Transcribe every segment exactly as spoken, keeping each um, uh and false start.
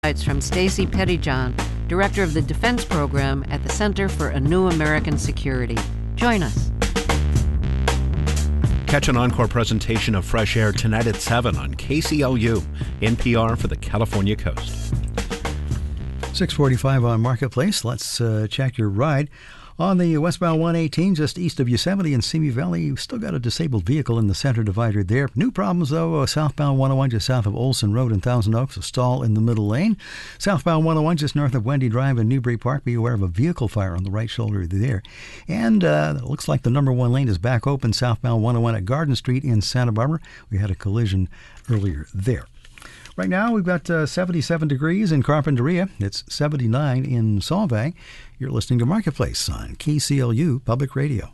It's from Stacy Pettyjohn, Director of the Defense Program at the Center for a New American Security. Join us. Catch an encore presentation of Fresh Air tonight at seven on K C L U, N P R for the California Coast. six forty-five on Marketplace. Let's uh, check your ride. On the westbound one eighteen, just east of Yosemite and Simi Valley, you've still got a disabled vehicle in the center divider there. New problems, though, uh, southbound one oh one just south of Olson Road in Thousand Oaks, a stall in the middle lane. Southbound one oh one just north of Wendy Drive in Newbury Park, be aware of a vehicle fire on the right shoulder there. And uh, it looks like the number one lane is back open, southbound one oh one at Garden Street in Santa Barbara. We had a collision earlier there. Right now, we've got uh, seventy-seven degrees in Carpinteria. It's seventy-nine in Solvang. You're listening to Marketplace on K C L U Public Radio.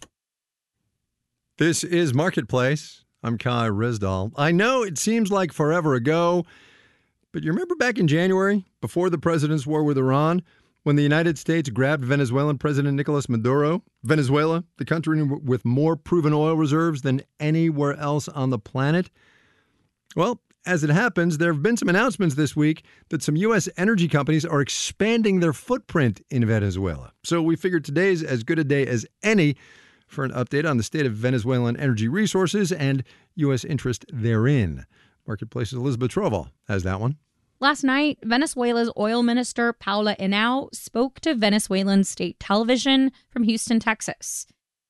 This is Marketplace. I'm Kai Risdall. I know it seems like forever ago, but you remember back in January, before the president's war with Iran, when the United States grabbed Venezuelan President Nicolas Maduro? Venezuela, the country with more proven oil reserves than anywhere else on the planet? Well, as it happens, there have been some announcements this week that some U S energy companies are expanding their footprint in Venezuela. So we figured today's as good a day as any for an update on the state of Venezuelan energy resources and U S interest therein. Marketplace's Elizabeth Trovall has that one. Last night, Venezuela's oil minister, Paula Henao, spoke to Venezuelan state television from Houston, Texas.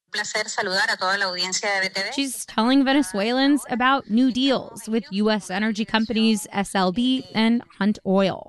She's telling Venezuelans about new deals with U S energy companies S L B and Hunt Oil.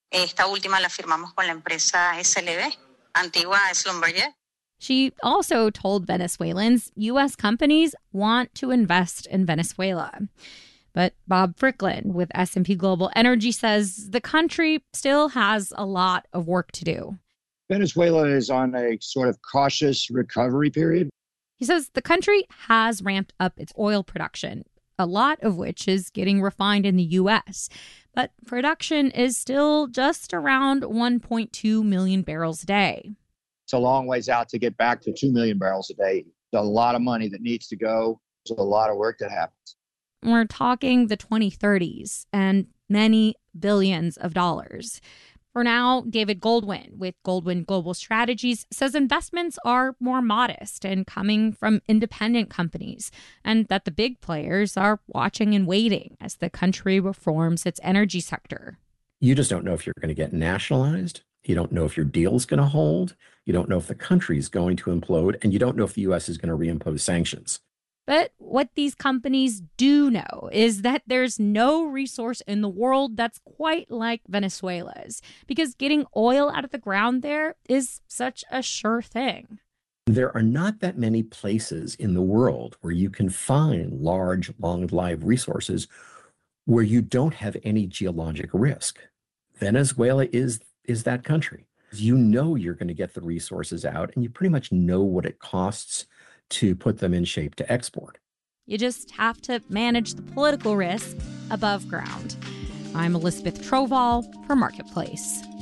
She also told Venezuelans U S companies want to invest in Venezuela. But Bob Fricklin with S and P Global Energy says the country still has a lot of work to do. Venezuela is on a sort of cautious recovery period. He says the country has ramped up its oil production, a lot of which is getting refined in the U S. But production is still just around one point two million barrels a day. It's a long ways out to get back to two million barrels a day. There's a lot of money that needs to go. There's a lot of work that happens. We're talking the twenty thirties and many billions of dollars. For now, David Goldwyn with Goldwyn Global Strategies says investments are more modest and coming from independent companies, and that the big players are watching and waiting as the country reforms its energy sector. You just don't know if you're going to get nationalized. You don't know if your deal's going to hold. You don't know if the country's going to implode, and you don't know if the U S is going to reimpose sanctions. But what these companies do know is that there's no resource in the world that's quite like Venezuela's, because getting oil out of the ground there is such a sure thing. There are not that many places in the world where you can find large, long-lived resources where you don't have any geologic risk. Venezuela is, is that country. You know you're going to get the resources out, and you pretty much know what it costs to put them in shape to export. You just have to manage the political risk above ground. I'm Elizabeth Trovall for Marketplace.